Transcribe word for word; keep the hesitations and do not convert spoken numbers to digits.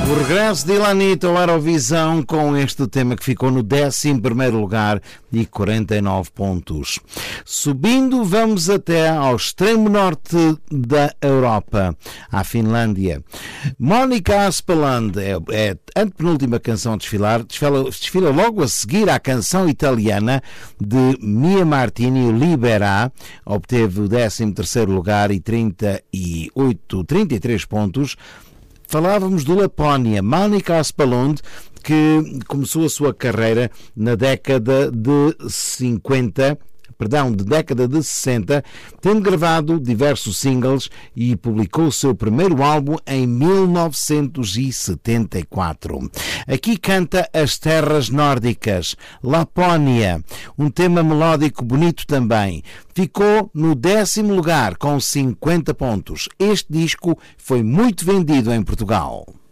O regresso de Ilanita ao Eurovisão com este tema que ficou no décimo primeiro lugar e quarenta e nove pontos. Subindo, vamos até ao extremo norte da Europa, à Finlândia. Monica Aspeland é, é a antepenúltima canção a desfilar, desfila, desfila logo a seguir à canção italiana de Mia Martini, Libera, obteve o décimo terceiro lugar e trinta e oito, trinta e três pontos. Falávamos do Lapónia, Monica Aspeland, que começou a sua carreira na década de cinquenta, perdão, de década de sessenta, tendo gravado diversos singles e publicou o seu primeiro álbum em mil novecentos e setenta e quatro. Aqui canta As Terras Nórdicas, Lapónia, um tema melódico bonito também. Ficou no décimo lugar com cinquenta pontos. Este disco foi muito vendido em Portugal.